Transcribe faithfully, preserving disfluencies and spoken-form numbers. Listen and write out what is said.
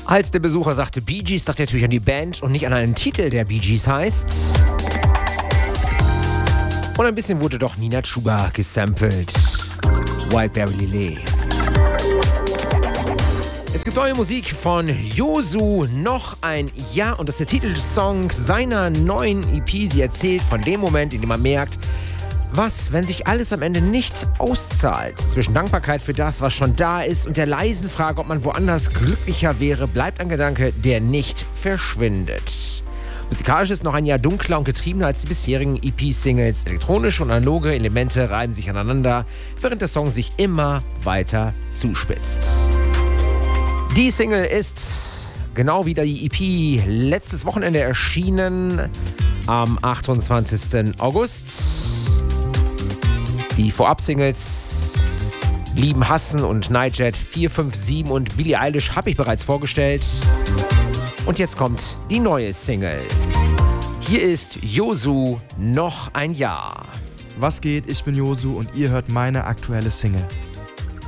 Als der Besucher sagte Bee Gees, dachte er natürlich an die Band und nicht an einen Titel, der Bee Gees heißt. Und ein bisschen wurde doch Nina Chuba gesampelt. Wildberry Lillet. Es gibt neue Musik von Yosu, noch ein Jahr, und das ist der Titel des Songs seiner neuen E P. Sie erzählt von dem Moment, in dem man merkt, was, wenn sich alles am Ende nicht auszahlt. Zwischen Dankbarkeit für das, was schon da ist, und der leisen Frage, ob man woanders glücklicher wäre, bleibt ein Gedanke, der nicht verschwindet. Musikalisch ist noch ein Jahr dunkler und getriebener als die bisherigen E P-Singles. Elektronische und analoge Elemente reiben sich aneinander, während der Song sich immer weiter zuspitzt. Die Single ist, genau wie die E P, letztes Wochenende erschienen, am achtundzwanzigsten August. Die Vorab-Singles Lieben, Hassen und Nightjet vier fünf sieben und Billie Eilish habe ich bereits vorgestellt. Und jetzt kommt die neue Single. Hier ist Yosu, noch ein Jahr. Was geht? Ich bin Yosu und ihr hört meine aktuelle Single.